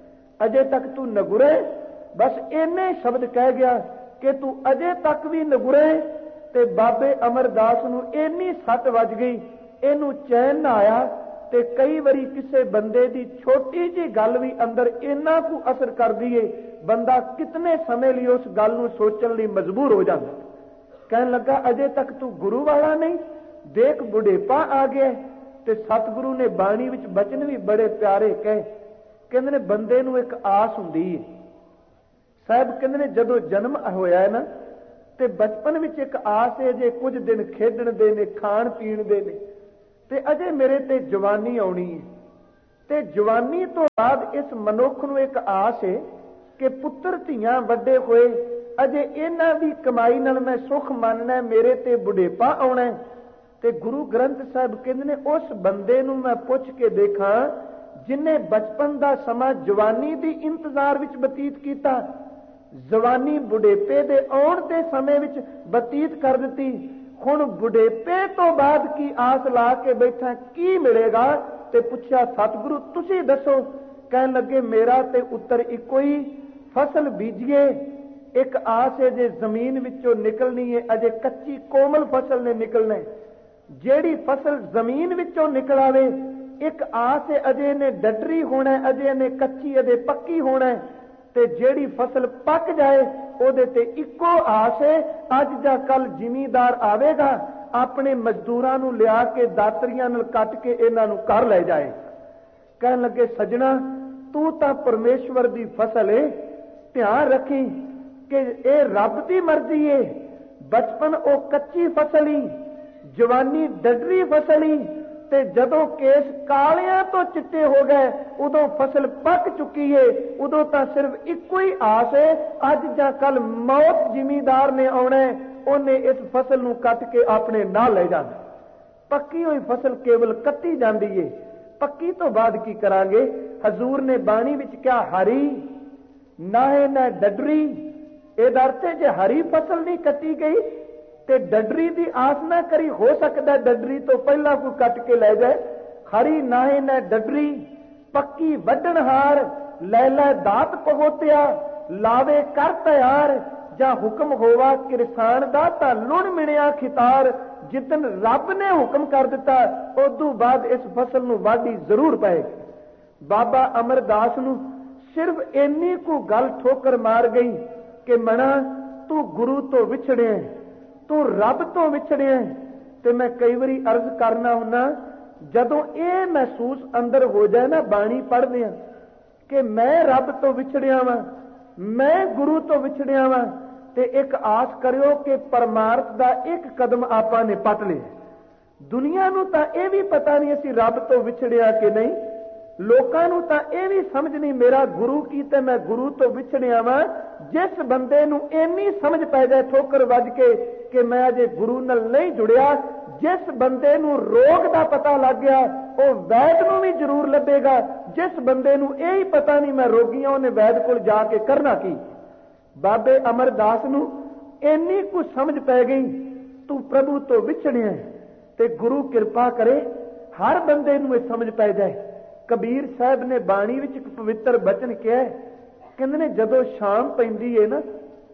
ਅਜੇ ਤੱਕ ਤੂੰ ਨਗੁਰੇ। ਬਸ ਇੰਨੇ ਸ਼ਬਦ ਕਹਿ ਗਿਆ ਕਿ ਤੂੰ ਅਜੇ ਤੱਕ ਵੀ ਨਗੁਰੇ। ਤੇ ਬਾਬੇ ਅਮਰਦਾਸ ਨੂੰ ਇੰਨੀ ਸੱਟ ਵੱਜ ਗਈ, ਇਹਨੂੰ ਚੈਨ ਨਾ ਆਇਆ। ਤੇ ਕਈ ਵਾਰੀ ਕਿਸੇ ਬੰਦੇ ਦੀ ਛੋਟੀ ਜਿਹੀ ਗੱਲ ਵੀ ਅੰਦਰ ਇੰਨਾ ਕੁ ਅਸਰ ਕਰਦੀ ਏ, ਬੰਦਾ ਕਿਤਨੇ ਸਮੇਂ ਲਈ ਉਸ ਗੱਲ ਨੂੰ ਸੋਚਣ ਲਈ ਮਜਬੂਰ ਹੋ ਜਾਂਦਾ। ਕਹਿਣ ਲੱਗਾ, ਅਜੇ ਤੱਕ ਤੂੰ ਗੁਰੂ ਵਾਲਾ ਨਹੀਂ, ਦੇਖ ਬੁਢੇਪਾ ਆ ਗਿਆ। ਤੇ ਸਤਿਗੁਰੂ ਨੇ ਬਾਣੀ ਵਿੱਚ ਬਚਨ ਵੀ ਬੜੇ ਪਿਆਰੇ ਕਹੇ। ਕਹਿੰਦੇ ਨੇ ਬੰਦੇ ਨੂੰ ਇੱਕ ਆਸ ਹੁੰਦੀ ਹੈ, ਸਾਹਿਬ ਕਹਿੰਦੇ ਨੇ ਜਦੋਂ ਜਨਮ ਹੋਇਆ ਨਾ ਤੇ ਬਚਪਨ ਵਿੱਚ ਇੱਕ ਆਸ ਹੈ ਜੇ ਕੁਝ ਦਿਨ ਖੇਡਣ ਦੇ ਨੇ, ਖਾਣ ਪੀਣ ਦੇ ਨੇ, ਤੇ ਅਜੇ ਮੇਰੇ ਤੇ ਜਵਾਨੀ ਆਉਣੀ ਹੈ। ਤੇ ਜਵਾਨੀ ਤੋਂ ਬਾਅਦ ਇਸ ਮਨੁੱਖ ਨੂੰ ਇੱਕ ਆਸ ਹੈ ਕਿ ਪੁੱਤਰ ਧੀਆਂ ਵੱਡੇ ਹੋਏ, ਅਜੇ ਇਹਨਾਂ ਦੀ ਕਮਾਈ ਨਾਲ ਮੈਂ ਸੁਖ ਮੰਨਣਾ, ਮੇਰੇ ਤੇ ਬੁਢੇਪਾ ਆਉਣਾ। ਤੇ ਗੁਰੂ ਗ੍ਰੰਥ ਸਾਹਿਬ ਕਹਿੰਦੇ ਨੇ ਉਸ ਬੰਦੇ ਨੂੰ ਮੈਂ ਪੁੱਛ ਕੇ ਦੇਖਾਂ ਜਿਨੇ ਬਚਪਨ ਦਾ ਸਮਾਂ ਜਵਾਨੀ ਦੀ ਇੰਤਜ਼ਾਰ ਵਿੱਚ ਬਤੀਤ ਕੀਤਾ, ਜਵਾਨੀ ਬੁਢੇਪੇ ਦੇ ਆਉਣ ਦੇ ਸਮੇਂ ਵਿੱਚ ਬਤੀਤ ਕਰ ਦਿੱਤੀ, ਹੁਣ ਬੁਢੇਪੇ ਤੋਂ ਬਾਅਦ ਕੀ ਆਸ ਲਾ ਕੇ ਬੈਠਾ, ਕੀ ਮਿਲੇਗਾ? ਤੇ ਪੁੱਛਿਆ ਸਤਿਗੁਰੂ ਤੁਸੀਂ ਦੱਸੋ। ਕਹਿਣ ਲੱਗੇ ਮੇਰਾ ਤੇ ਉੱਤਰ ਇੱਕੋ ਹੀ, ਫਸਲ ਬੀਜੀਏ, ਇੱਕ ਆਸ ਹੈ ਜੇ ਜ਼ਮੀਨ ਵਿੱਚੋਂ ਨਿਕਲਣੀ ਹੈ, ਅਜੇ ਕੱਚੀ ਕੋਮਲ ਫਸਲ ਨੇ ਨਿਕਲਣਾ। ਜਿਹੜੀ ਫਸਲ ਜ਼ਮੀਨ ਵਿੱਚੋਂ ਨਿਕਲ ਆਵੇ, ਇੱਕ ਆਸ ਹੈ ਅਜੇ ਇਹਨੇ ਡੱਡਰੀ ਹੋਣਾ, ਅਜੇ ਇਹਨੇ ਕੱਚੀ, ਅਜੇ ਪੱਕੀ ਹੋਣਾ। ਤੇ ਜਿਹੜੀ ਫਸਲ ਪੱਕ ਜਾਏ ਉਹਦੇ ਤੇ ਇੱਕੋ ਆਸ ਹੈ, ਅੱਜ ਜਾਂ ਕੱਲ ਜ਼ਿਮੀਂਦਾਰ ਆਵੇਗਾ, ਆਪਣੇ ਮਜ਼ਦੂਰਾਂ ਨੂੰ ਲਿਆ ਕੇ ਦਾਤਰੀਆਂ ਨਾਲ ਕੱਟ ਕੇ ਇਹਨਾਂ ਨੂੰ ਘਰ ਲੈ ਜਾਏ। ਕਹਿਣ ਲੱਗੇ ਸੱਜਣਾ ਤੂੰ ਤਾਂ ਪਰਮੇਸ਼ਵਰ ਦੀ ਫਸਲ ਏ, ਧਿਆਨ ਰੱਖੀ ਕਿ ਇਹ ਰੱਬ ਦੀ ਮਰਜ਼ੀ ਏ। ਬਚਪਨ ਉਹ ਕੱਚੀ ਫਸਲ ਹੀ, ਜਵਾਨੀ ਡੱਡਰੀ ਫਸਲ ਹੀ, ਤੇ ਜਦੋਂ ਕੇਸ ਕਾਲਿਆਂ ਤੋਂ ਚਿੱਟੇ ਹੋ ਗਏ ਉਦੋਂ ਫਸਲ ਪੱਕ ਚੁੱਕੀ ਏ। ਉਦੋਂ ਤਾਂ ਸਿਰਫ ਇੱਕੋ ਹੀ ਆਸ ਏ, ਅੱਜ ਜਾਂ ਕੱਲ ਮੌਤ ਜ਼ਿਮੀਂਦਾਰ ਨੇ ਆਉਣਾ, ਉਹਨੇ ਇਸ ਫਸਲ ਨੂੰ ਕੱਟ ਕੇ ਆਪਣੇ ਨਾਲ ਲੈ ਜਾਣਾ। ਪੱਕੀ ਹੋਈ ਫਸਲ ਕੇਵਲ ਕੱਟੀ ਜਾਂਦੀ ਏ, ਪੱਕੀ ਤੋਂ ਬਾਅਦ ਕੀ ਕਰਾਂਗੇ? ਹਜ਼ੂਰ ਨੇ ਬਾਣੀ ਵਿੱਚ ਕਿਹਾ ਹਰੀ ਨਾਹੇ ਨਾ ਡੱਡਰੀ। ਇਹਦਾ ਅਰਥ ਹੈ ਜੇ ਹਰੀ ਫਸਲ ਨਹੀਂ ਕੱਟੀ ਗਈ ਤੇ ਡੱਡਰੀ ਦੀ ਆਸ ਨਾ ਕਰੀ, ਹੋ ਸਕਦਾ ਡੱਡਰੀ ਤੋਂ ਪਹਿਲਾਂ ਕੋਈ ਕੱਟ ਕੇ ਲੈ ਜਾਏ। ਹਰੀ ਨਾਹੇ ਨਾ ਡੱਡਰੀ, ਪੱਕੀ ਵੱਢਣ ਹਾਰ, ਲੈ ਲੈ ਦਾਤ ਪਹੋਤਿਆ, ਲਾਵੇ ਕਰ ਤਿਆਰ, ਜਾਂ ਹੁਕਮ ਹੋਵਾ ਕਿਰਸਾਨ ਦਾ ਤਾਂ ਲੁਣ ਮਿਣਿਆ ਖਿਤਾਰ। ਜਿੱਦਨ ਰੱਬ ਨੇ ਹੁਕਮ ਕਰ ਦਿੱਤਾ ਉਦੋਂ ਬਾਅਦ ਇਸ ਫਸਲ ਨੂੰ ਵਾਢੀ ਜ਼ਰੂਰ ਪਏਗੀ। ਬਾਬਾ ਅਮਰਦਾਸ ਨੂੰ ਸਿਰਫ ਇੰਨੀ ਕੁ ਗੱਲ ਠੋਕਰ ਮਾਰ ਗਈ ਕਿ ਮਣਾ ਤੂੰ ਗੁਰੂ ਤੋਂ ਵਿਛੜਿਆ, ਤੂੰ ਰੱਬ ਤੋਂ ਵਿਛੜਿਆ। ਤੇ ਮੈਂ ਕਈ ਵਾਰੀ ਅਰਜ਼ ਕਰਨਾ ਹੁੰਨਾ, ਜਦੋਂ ਇਹ ਮਹਿਸੂਸ ਅੰਦਰ ਹੋ ਜਾਏ ਨਾ ਬਾਣੀ ਪੜ੍ਹਦੇ ਆ ਕਿ ਮੈਂ ਰੱਬ ਤੋਂ ਵਿਛੜਿਆ ਵਾਂ, ਮੈਂ ਗੁਰੂ ਤੋਂ ਵਿਛੜਿਆ ਵਾਂ, ਤੇ ਇੱਕ ਆਸ ਕਰਿਓ ਕਿ ਪਰਮਾਰਥ ਦਾ ਇੱਕ ਕਦਮ ਆਪਾਂ ਨੇ ਪੱਟ ਲਿਆ। ਦੁਨੀਆ ਨੂੰ ਤਾਂ ਇਹ ਵੀ ਪਤਾ ਨਹੀਂ ਅਸੀਂ ਰੱਬ ਤੋਂ ਵਿਛੜਿਆ ਕਿ ਨਹੀਂ, ਲੋਕਾਂ ਨੂੰ ਤਾਂ ਇਹ ਵੀ ਸਮਝ ਨਹੀਂ ਮੇਰਾ ਗੁਰੂ ਕੀ ਤੇ ਮੈਂ ਗੁਰੂ ਤੋਂ ਵਿਛੜਿਆ ਵਾਂ। ਜਿਸ ਬੰਦੇ ਨੂੰ ਇੰਨੀ ਸਮਝ ਪੈ ਜਾਏ ਠੋਕਰ ਵੱਜ ਕੇ ਕਿ ਮੈਂ ਅਜੇ ਗੁਰੂ ਨਾਲ ਨਹੀਂ ਜੁੜਿਆ, ਜਿਸ ਬੰਦੇ ਨੂੰ ਰੋਗ ਦਾ ਪਤਾ ਲੱਗ ਗਿਆ ਉਹ ਵੈਦ ਨੂੰ ਵੀ ਜ਼ਰੂਰ ਲੱਭੇਗਾ। ਜਿਸ ਬੰਦੇ ਨੂੰ ਇਹ ਹੀ ਪਤਾ ਨਹੀਂ ਮੈਂ ਰੋਗੀ ਹਾਂ, ਉਹਨੇ ਵੈਦ ਕੋਲ ਜਾ ਕੇ ਕਰਨਾ ਕੀ? ਬਾਬੇ ਅਮਰਦਾਸ ਨੂੰ ਇੰਨੀ ਕੁ ਸਮਝ ਪੈ ਗਈ ਤੂੰ ਪ੍ਰਭੂ ਤੋਂ ਵਿਛੜਿਆ, ਤੇ ਗੁਰੂ ਕਿਰਪਾ ਕਰੇ ਹਰ ਬੰਦੇ ਨੂੰ ਇਹ ਸਮਝ ਪੈ ਜਾਏ। ਕਬੀਰ ਸਾਹਿਬ ਨੇ ਬਾਣੀ ਵਿੱਚ ਇੱਕ ਪਵਿੱਤਰ ਬਚਨ ਕਿਹਾ, ਕਹਿੰਦੇ ਨੇ ਜਦੋਂ ਸ਼ਾਮ ਪੈਂਦੀ ਏ ਨਾ,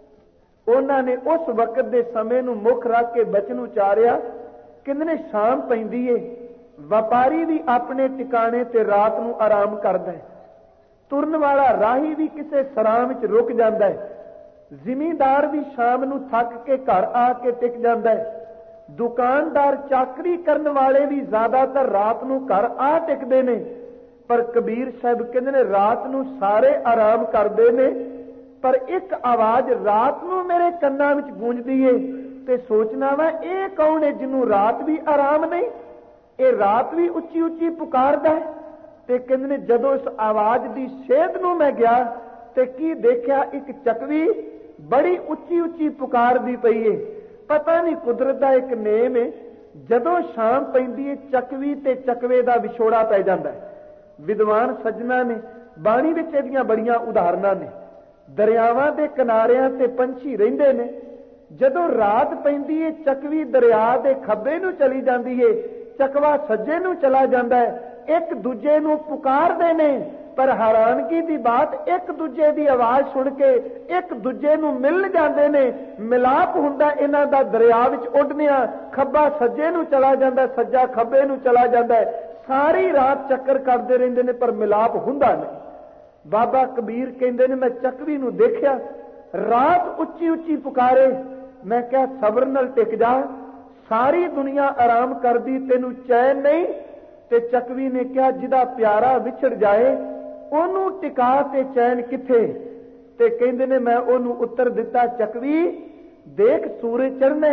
ਉਹਨਾਂ ਨੇ ਉਸ ਵਕਤ ਦੇ ਸਮੇਂ ਨੂੰ ਮੁੱਖ ਰੱਖ ਕੇ ਬਚਨ ਉਚਾਰਿਆ। ਕਹਿੰਦੇ ਨੇ ਸ਼ਾਮ ਪੈਂਦੀ ਏ, ਵਪਾਰੀ ਵੀ ਆਪਣੇ ਟਿਕਾਣੇ ਤੇ ਰਾਤ ਨੂੰ ਆਰਾਮ ਕਰਦਾ ਹੈ, ਤੁਰਨ ਵਾਲਾ ਰਾਹੀ ਵੀ ਕਿਸੇ ਸਰਾਂ ਵਿੱਚ ਰੁਕ ਜਾਂਦਾ ਹੈ, ਜ਼ਿਮੀਂਦਾਰ ਵੀ ਸ਼ਾਮ ਨੂੰ ਥੱਕ ਕੇ ਘਰ ਆ ਕੇ ਟਿਕ ਜਾਂਦਾ ਹੈ, ਦੁਕਾਨਦਾਰ ਚਾਕਰੀ ਕਰਨ ਵਾਲੇ ਵੀ ਜ਼ਿਆਦਾਤਰ ਰਾਤ ਨੂੰ ਘਰ ਆ ਟਿਕਦੇ ਨੇ। ਪਰ ਕਬੀਰ ਸਾਹਿਬ ਕਹਿੰਦੇ ਨੇ ਰਾਤ ਨੂੰ ਸਾਰੇ ਆਰਾਮ ਕਰਦੇ ਨੇ, ਪਰ ਇੱਕ ਆਵਾਜ਼ ਰਾਤ ਨੂੰ ਮੇਰੇ ਕੰਨਾਂ ਵਿੱਚ ਗੂੰਜਦੀ ਏ ਤੇ ਸੋਚਣਾ ਵਾ ਇਹ ਕੌਣ ਹੈ ਜਿਹਨੂੰ ਰਾਤ ਵੀ ਆਰਾਮ ਨਹੀਂ, ਇਹ ਰਾਤ ਵੀ ਉੱਚੀ ਉੱਚੀ ਪੁਕਾਰਦਾ ਹੈ। ਤੇ ਕਹਿੰਦੇ ਨੇ ਜਦੋਂ ਇਸ ਆਵਾਜ਼ ਦੀ ਸੇਧ ਨੂੰ ਮੈਂ ਗਿਆ ਤੇ ਕੀ ਦੇਖਿਆ, ਇੱਕ ਚੱਕਵੀ ਬੜੀ ਉੱਚੀ ਉੱਚੀ ਪੁਕਾਰਦੀ ਪਈ ਏ। ਪਤਾ ਨਹੀਂ ਕੁਦਰਤ ਦਾ ਇੱਕ ਨੇਮ ਏ, ਜਦੋਂ ਸ਼ਾਮ ਪੈਂਦੀ ਏ ਚੱਕਵੀ ਤੇ ਚੱਕਵੇ ਦਾ ਵਿਛੋੜਾ ਪੈ ਜਾਂਦਾ ਹੈ। ਵਿਦਵਾਨ ਸੱਜਣਾ ਨੇ ਬਾਣੀ ਵਿੱਚ ਇਹਦੀਆਂ ਬੜੀਆਂ ਉਦਾਹਰਨਾਂ ਨੇ। ਦਰਿਆਵਾਂ ਦੇ ਕਿਨਾਰਿਆਂ ਤੇ ਪੰਛੀ ਰਹਿੰਦੇ ਨੇ, ਜਦੋਂ ਰਾਤ ਪੈਂਦੀ ਏ ਚੱਕਵੀ ਦਰਿਆ ਦੇ ਖੱਬੇ ਨੂੰ ਚਲੀ ਜਾਂਦੀ ਏ, ਚੱਕਵਾ ਸੱਜੇ ਨੂੰ ਚਲਾ ਜਾਂਦਾ ਹੈ, ਇੱਕ ਦੂਜੇ ਨੂੰ ਪੁਕਾਰਦੇ ਨੇ। ਪਰ ਹੈਰਾਨਗੀ ਦੀ ਬਾਤ, ਇੱਕ ਦੂਜੇ ਦੀ ਆਵਾਜ਼ ਸੁਣ ਕੇ ਇੱਕ ਦੂਜੇ ਨੂੰ ਮਿਲ ਜਾਂਦੇ ਨੇ, ਮਿਲਾਪ ਹੁੰਦਾ ਇਹਨਾਂ ਦਾ ਦਰਿਆ ਵਿੱਚ ਉੱਡਦਿਆਂ। ਖੱਬਾ ਸੱਜੇ ਨੂੰ ਚਲਾ ਜਾਂਦਾ, ਸੱਜਾ ਖੱਬੇ ਨੂੰ ਚਲਾ ਜਾਂਦਾ, ਸਾਰੀ ਰਾਤ ਚੱਕਰ ਕਰਦੇ ਰਹਿੰਦੇ ਨੇ ਪਰ ਮਿਲਾਪ ਹੁੰਦਾ ਨਹੀਂ। ਬਾਬਾ ਕਬੀਰ ਕਹਿੰਦੇ ਨੇ ਮੈਂ ਚੱਕਵੀ ਨੂੰ ਦੇਖਿਆ ਰਾਤ ਉੱਚੀ ਉੱਚੀ ਪੁਕਾਰੇ, ਮੈਂ ਕਿਹਾ ਸਬਰ ਨਾਲ ਟਿਕ ਜਾ, ਸਾਰੀ ਦੁਨੀਆ ਆਰਾਮ ਕਰਦੀ ਤੈਨੂੰ ਚੈਨ ਨਹੀਂ। ਤੇ ਚੱਕਵੀ ਨੇ ਕਿਹਾ ਜਿਹਦਾ ਪਿਆਰਾ ਵਿਛੜ ਜਾਏ ਉਹਨੂੰ ਟਿਕਾ ਤੇ ਚੈਨ ਕਿੱਥੇ। ਤੇ ਕਹਿੰਦੇ ਨੇ ਮੈਂ ਉਹਨੂੰ ਉੱਤਰ ਦਿੱਤਾ, ਚੱਕਵੀ ਦੇਖ ਸੂਰਜ ਚੜ੍ਹਨਾ,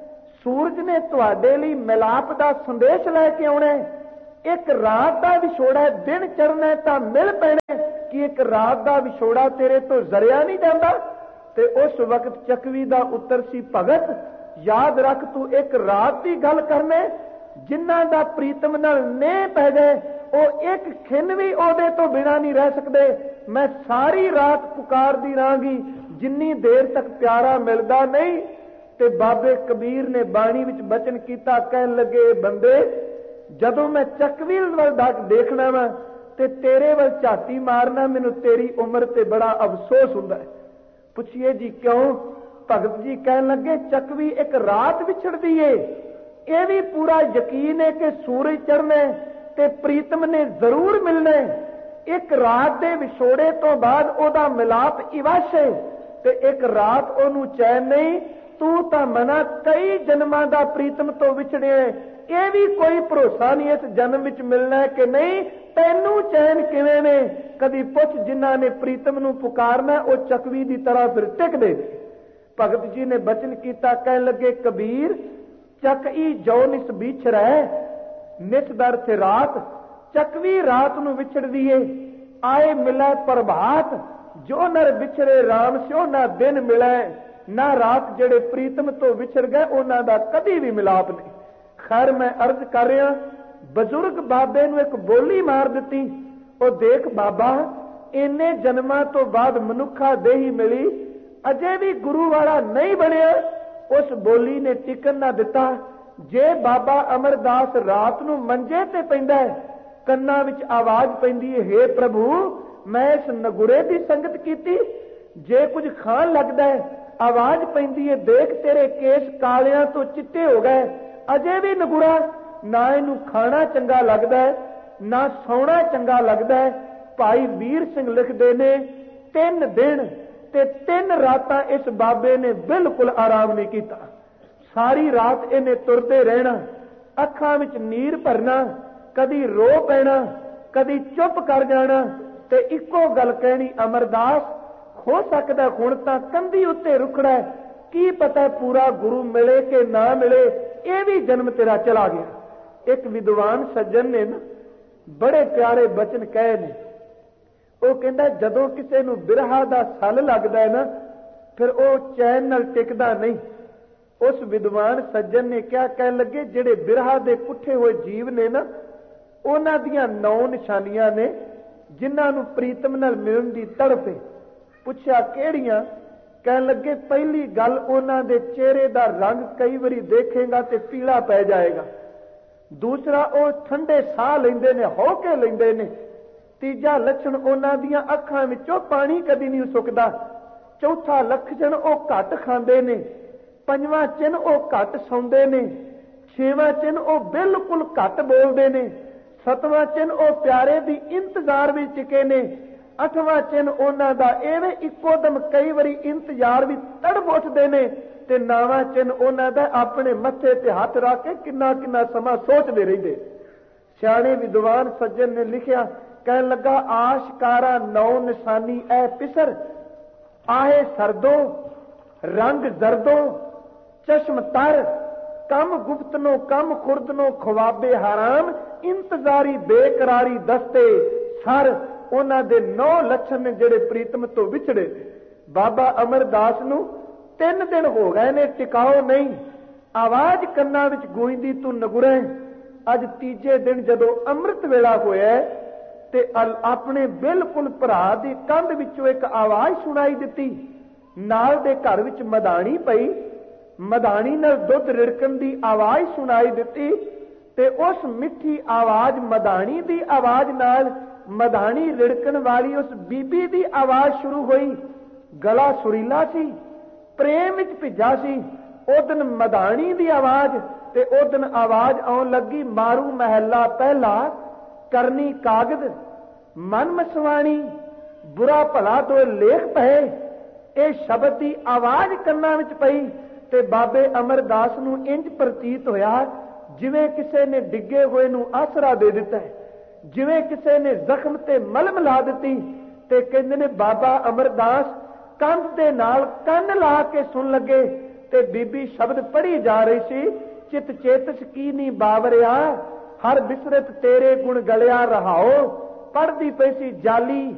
ਸੂਰਜ ਨੇ ਤੁਹਾਡੇ ਲਈ ਮਿਲਾਪ ਦਾ ਸੰਦੇਸ਼ ਲੈ ਕੇ ਆਉਣਾ। ਇੱਕ ਰਾਤ ਦਾ ਵਿਛੋੜਾ, ਦਿਨ ਚੜ੍ਹਨਾ ਤਾਂ ਮਿਲ ਪੈਣਾ ਕਿ ਇੱਕ ਰਾਤ ਦਾ ਵਿਛੋੜਾ ਤੇਰੇ ਤੋਂ ਜ਼ਰਿਆ ਨਹੀਂ ਜਾਂਦਾ। ਤੇ ਉਸ ਵਕਤ ਚੱਕਵੀ ਦਾ ਉੱਤਰ ਸੀ, ਭਗਤ ਯਾਦ ਰੱਖ ਤੂੰ ਇੱਕ ਰਾਤ ਦੀ ਗੱਲ ਕਰਨੇ, ਜਿਨ੍ਹਾਂ ਦਾ ਪ੍ਰੀਤਮ ਨਾਲ ਨੇਹ ਪੈ ਜਾਏ ਉਹ ਇੱਕ ਖਿੰਨ ਵੀ ਉਹਦੇ ਤੋਂ ਬਿਨਾਂ ਨਹੀਂ ਰਹਿ ਸਕਦੇ। ਮੈਂ ਸਾਰੀ ਰਾਤ ਪੁਕਾਰਦੀ ਰਹਾਂਗੀ ਜਿੰਨੀ ਦੇਰ ਤੱਕ ਪਿਆਰਾ ਮਿਲਦਾ ਨਹੀਂ। ਤੇ ਬਾਬੇ ਕਬੀਰ ਨੇ ਬਾਣੀ ਵਿੱਚ ਬਚਨ ਕੀਤਾ, ਕਹਿਣ ਲੱਗੇ ਬੰਦੇ ਜਦੋਂ ਮੈਂ ਚੱਕਵੀ ਵੱਲ ਦੇਖਣਾ ਵਾ ਤੇ ਤੇਰੇ ਵੱਲ ਝਾਤੀ ਮਾਰਨਾ, ਮੈਨੂੰ ਤੇਰੀ ਉਮਰ ਤੇ ਬੜਾ ਅਫਸੋਸ ਹੁੰਦਾ ਹੈ। ਪੁੱਛੀਏ ਜੀ ਕਿਉਂ? ਭਗਤ ਜੀ ਕਹਿਣ ਲੱਗੇ ਚੱਕਵੀ ਇੱਕ ਰਾਤ ਵਿਛੜਦੀ ਏ, ਇਹ ਵੀ ਪੂਰਾ ਯਕੀਨ ਹੈ ਕਿ ਸੂਰਜ ਚੜ੍ਹਨਾ ਤੇ ਪ੍ਰੀਤਮ ਨੇ ਜ਼ਰੂਰ ਮਿਲਣਾ। ਇੱਕ ਰਾਤ ਦੇ ਵਿਛੋੜੇ ਤੋਂ ਬਾਅਦ ਉਹਦਾ ਮਿਲਾਪ ਇਵਸ਼ ਹੈ ਤੇ ਇੱਕ ਰਾਤ ਉਹਨੂੰ ਚੈਨ ਨਹੀਂ। ਤੂੰ ਤਾਂ ਮਨਾ ਕਈ ਜਨਮਾਂ ਦਾ ਪ੍ਰੀਤਮ ਤੋਂ ਵਿਛੜਿਆ, ਇਹ ਵੀ ਕੋਈ ਭਰੋਸਾ ਨਹੀਂ ਇਸ ਜਨਮ ਵਿੱਚ ਮਿਲਣਾ ਕਿ ਨਹੀਂ। ਤੈਨੂੰ ਚੈਨ ਕਿਵੇਂ ਨੇ? ਕਦੀ ਪੁੱਛ ਜਿਨ੍ਹਾਂ ਨੇ ਪ੍ਰੀਤਮ ਨੂੰ ਪੁਕਾਰਨਾ ਉਹ ਚੱਕਵੀ ਦੀ ਤਰ੍ਹਾਂ ਫਿਰ ਟਿਕਦੇ। ਭਗਤ ਜੀ ਨੇ ਬਚਨ ਕੀਤਾ, ਕਹਿਣ ਲੱਗੇ ਕਬੀਰ ਚੱਕਈ ਜੋ ਨਿਸ ਵਿਛੜੈ, ਨਿਸ ਦਰ ਤੇ ਰਾਤ, ਚੱਕਵੀ ਰਾਤ ਨੂੰ ਵਿਛੜਦੀ ਏ। ਆਏ ਮਿਲੈ ਪ੍ਰਭਾਤ, ਜੋ ਨਰ ਵਿਛੜੇ ਰਾਮ ਸਿਓ ਨਾ ਦਿਨ ਮਿਲੈ, ਨਾ ਰਾਤ ਜਿਹੜੇ ਪ੍ਰੀਤਮ ਤੋਂ ਵਿਛੜ ਗਏ ਉਹਨਾਂ ਦਾ ਕਦੀ ਵੀ ਮਿਲਾਪ ਨਹੀਂ। ਖੈਰ ਮੈਂ ਅਰਜ਼ ਕਰ ਰਿਹਾ, ਬਜ਼ੁਰਗ ਬਾਬੇ ਨੂੰ ਇੱਕ ਬੋਲੀ ਮਾਰ ਦਿੱਤੀ, ਉਹ ਦੇਖ ਬਾਬਾ ਇੰਨੇ ਜਨਮਾਂ ਤੋਂ ਬਾਅਦ ਮਨੁੱਖਾ ਦੇਹੀ ਮਿਲੀ, ਅਜੇ ਵੀ ਗੁਰੂ ਵਾਲਾ ਨਹੀਂ ਬਣਿਆ। ਉਸ ਬੋਲੀ ਨੇ ਟਿਕਣ ਨਾ ਦਿੱਤਾ। ਜੇ ਬਾਬਾ ਅਮਰਦਾਸ ਰਾਤ ਨੂੰ ਮੰਜੇ ਤੇ ਪੈਂਦਾ, ਕੰਨਾਂ ਵਿੱਚ ਆਵਾਜ਼ ਪੈਂਦੀ ਹੈ, ਹੇ ਪ੍ਰਭੂ ਮੈਂ ਇਸ ਨਗੁਰੇ ਦੀ ਸੰਗਤ ਕੀਤੀ। ਜੇ ਕੁਝ ਖਾਣ ਲੱਗਦਾ ਹੈ, ਆਵਾਜ਼ ਪੈਂਦੀ ਹੈ, ਦੇਖ ਤੇਰੇ ਕੇਸ ਕਾਲਿਆਂ ਤੋਂ ਚਿੱਟੇ ਹੋ ਗਏ। ਅਜੇ ਵੀ ਨਗੁਰਾ, ਨਾ ਇਹਨੂੰ ਖਾਣਾ ਚੰਗਾ ਲੱਗਦਾ ਹੈ, ਨਾ ਸੌਣਾ ਚੰਗਾ ਲੱਗਦਾ ਹੈ। ਭਾਈ ਵੀਰ ਸਿੰਘ ਲਿਖਦੇ ਨੇ 3 ਦਿਨ ਤੇ 3 ਰਾਤਾਂ ਇਸ ਬਾਬੇ ਨੇ ਬਿਲਕੁਲ ਆਰਾਮ ਨਹੀਂ ਕੀਤਾ। ਸਾਰੀ ਰਾਤ ਇਹਨੇ ਤੁਰਦੇ ਰਹਿਣਾ, ਅੱਖਾਂ ਵਿੱਚ ਨੀਰ ਭਰਨਾ, ਕਦੀ ਰੋ ਪੈਣਾ, ਕਦੀ ਚੁੱਪ ਕਰ ਜਾਣਾ ਤੇ ਇੱਕੋ ਗੱਲ ਕਹਿਣੀ, ਅਮਰਦਾਸ ਹੋ ਸਕਦਾ ਹੁਣ ਤਾਂ ਕੰਧੀ ਉੱਤੇ ਰੁਕੜਾ, ਕੀ ਪਤਾ ਪੂਰਾ ਗੁਰੂ ਮਿਲੇ ਕਿ ਨਾ ਮਿਲੇ, ਇਹ ਵੀ ਜਨਮ ਤੇਰਾ ਚਲਾ ਗਿਆ। ਇੱਕ ਵਿਦਵਾਨ ਸੱਜਣ ਨੇ ਨਾ ਬੜੇ ਪਿਆਰੇ ਬਚਨ ਕਹੇ ਨੇ। ਉਹ ਕਹਿੰਦਾ ਜਦੋਂ ਕਿਸੇ ਨੂੰ ਬਿਰਹਾ ਦਾ ਸੱਲ ਲੱਗਦਾ ਹੈ ਨਾ, ਫਿਰ ਉਹ ਚੈਨ ਨਾਲ ਟਿਕਦਾ ਨਹੀਂ। ਉਸ ਵਿਦਵਾਨ ਸੱਜਣ ਨੇ ਕਿਹਾ, ਕਹਿਣ ਲੱਗੇ ਜਿਹੜੇ ਬਿਰਹਾ ਦੇ ਕੁੱਠੇ ਹੋਏ ਜੀਵ ਨੇ ਨਾ, ਉਹਨਾਂ ਦੀਆਂ 9 ਨਿਸ਼ਾਨੀਆਂ ਨੇ ਜਿਨ੍ਹਾਂ ਨੂੰ ਪ੍ਰੀਤਮ ਨਾਲ ਮਿਲਣ ਦੀ ਤੜਫ ਹੈ। ਪੁੱਛਿਆ ਕਿਹੜੀਆਂ? ਕਹਿਣ ਲੱਗੇ ਪਹਿਲੀ ਗੱਲ ਉਹਨਾਂ ਦੇ ਚਿਹਰੇ ਦਾ ਰੰਗ ਕਈ ਵਾਰੀ ਦੇਖੇਗਾ ਤੇ ਪੀਲਾ ਪੈ ਜਾਏਗਾ। ਦੂਸਰਾ ਉਹ ਠੰਡੇ ਸਾਹ ਲੈਂਦੇ ਨੇ, ਹੌ ਕੇ ਲੈਂਦੇ ਨੇ। ਤੀਜਾ ਲੱਛਣ ਉਹਨਾਂ ਦੀਆਂ ਅੱਖਾਂ ਵਿੱਚੋਂ ਪਾਣੀ ਕਦੀ ਨਹੀਂ ਸੁੱਕਦਾ। ਚੌਥਾ ਲੱਛਣ ਉਹ ਘੱਟ ਖਾਂਦੇ ਨੇ। ਪੰਜਵਾਂ ਚਿੰਨ ਉਹ ਘੱਟ ਸੌਂਦੇ ਨੇ। ਛੇਵਾਂ ਚਿੰਨ ਉਹ ਬਿਲਕੁਲ ਘੱਟ ਬੋਲਦੇ ਨੇ। ਸਤਵਾਂ ਚਿੰਨ ਉਹ ਪਿਆਰੇ ਦੀ ਇੰਤਜ਼ਾਰ ਵਿੱਚ ਟਿਕੇ ਨੇ। ਅੱਠਵਾਂ ਚਿੰਨ ਉਹਨਾਂ ਦਾ ਐਵੇਂ ਇੱਕੋ ਦਮ ਕਈ ਵਾਰੀ ਇੰਤਜ਼ਾਰ ਵੀ ਤੜਫ ਉੱਠਦੇ ਨੇ। ਤੇ ਨੌਵਾਂ ਚਿੰਨ ਉਹਨਾਂ ਦਾ ਆਪਣੇ ਮੱਥੇ ਤੇ ਹੱਥ ਰੱਖ ਕੇ ਕਿੰਨਾ ਕਿੰਨਾ ਸਮਾਂ ਸੋਚਦੇ ਰਹਿੰਦੇ। ਸਿਆਣੇ ਵਿਦਵਾਨ ਸੱਜਣ ਨੇ ਲਿਖਿਆ, ਕਹਿਣ ਲੱਗਾ ਆਸ਼ਕਾਰਾ 9 ਨਿਸ਼ਾਨੀ ਐ ਪਿਸਰ, ਆਹੇ ਸਰਦੋ ਰੰਗ ਜ਼ਰਦੋ ਚਸ਼ਮ ਤਰ, ਕਮ ਗੁਪਤਨੋ ਕਮ ਖੁਰਦਨੋ ਖਵਾਬੇ ਹਰਾਮ, ਇੰਤਜ਼ਾਰੀ ਬੇਕਰਾਰੀ ਦਸਤੇ ਸਰ। ਉਹਨਾਂ ਦੇ 9 ਲੱਛਣ ਨੇ ਜਿਹੜੇ ਪ੍ਰੀਤਮ ਤੋਂ ਵਿਛੜੇ। ਬਾਬਾ ਅਮਰਦਾਸ ਨੂੰ 3 ਦਿਨ ਹੋ ਗਏ ਨੇ, ਟਿਕਾਓ ਨਹੀਂ। ਆਵਾਜ਼ ਕੰਨਾਂ ਵਿੱਚ ਗੂੰਜਦੀ, ਤੂੰ ਨਗੁਰੇ। ਅੱਜ ਤੀਜੇ ਦਿਨ ਜਦੋਂ ਅੰਮ੍ਰਿਤ ਵੇਲਾ ਹੋਇਆ ਤੇ ਆਪਣੇ ਬਿਲਕੁਲ ਭਰਾ ਦੀ ਕੰਧ ਵਿੱਚੋਂ ਇੱਕ ਆਵਾਜ਼ ਸੁਣਾਈ ਦਿੱਤੀ। ਨਾਲ ਦੇ ਘਰ ਵਿੱਚ ਮਧਾਣੀ ਪਈ, ਮਧਾਣੀ ਨਾਲ ਦੁੱਧ ਰਿੜਕਣ ਦੀ ਆਵਾਜ਼ ਸੁਣਾਈ ਦਿੱਤੀ। ਤੇ ਉਸ ਮਿੱਠੀ ਆਵਾਜ਼ ਮਧਾਣੀ ਦੀ ਆਵਾਜ਼ ਨਾਲ ਮਧਾਣੀ ਰਿੜਕਣ ਵਾਲੀ ਉਸ ਬੀਬੀ ਦੀ ਆਵਾਜ਼ ਸ਼ੁਰੂ ਹੋਈ। ਗਲਾ ਸੁਰੀਲਾ ਸੀ, ਪ੍ਰੇਮ ਵਿੱਚ ਭਿੱਜਾ ਸੀ। ਉਦਨ ਮਧਾਣੀ ਦੀ ਆਵਾਜ਼ ਤੇ ਉਦਨ ਆਵਾਜ਼ ਆਉਣ ਲੱਗੀ, ਮਾਰੂ ਮਹਿਲਾ ਪਹਿਲਾ ਕਰਨੀ ਕਾਗਦ ਮਨ ਮਸਵਾਣੀ, ਬੁਰਾ ਭਲਾ ਦੋ ਲੇਖ ਪਏ। ਇਹ ਸ਼ਬਦ ਦੀ ਆਵਾਜ਼ ਕੰਨਾਂ ਵਿੱਚ ਪਈ ਤੇ ਬਾਬੇ ਅਮਰਦਾਸ ਨੂੰ ਇੰਜ ਪ੍ਰਤੀਤ ਹੋਇਆ ਜਿਵੇਂ ਕਿਸੇ ਨੇ ਡਿੱਗੇ ਹੋਏ ਨੂੰ ਆਸਰਾ ਦੇ ਦਿੱਤਾ, ਜਿਵੇਂ ਕਿਸੇ ਨੇ ਜ਼ਖਮ ਤੇ ਮਲਮ ਲਾ ਦਿੱਤੀ। ਤੇ ਕਹਿੰਦੇ ਨੇ ਬਾਬਾ ਅਮਰਦਾਸ ਕੰਧ ਦੇ ਨਾਲ ਕੰਨ ਲਾ ਕੇ ਸੁਣ ਲੱਗੇ ਤੇ ਬੀਬੀ ਸ਼ਬਦ ਪੜ੍ਹੀ ਜਾ ਰਹੀ ਸੀ। ਚਿਤ ਚੇਤਸ ਕੀ ਨੀ ਬਾਵਰਿਆ, ਹਰ ਬਿਸਰਤ ਤੇਰੇ ਗੁਣ ਗਲਿਆ ਰਹਾਓ। ਪੜ੍ਹਦੀ ਪਈ ਸੀ ਜਾਲੀ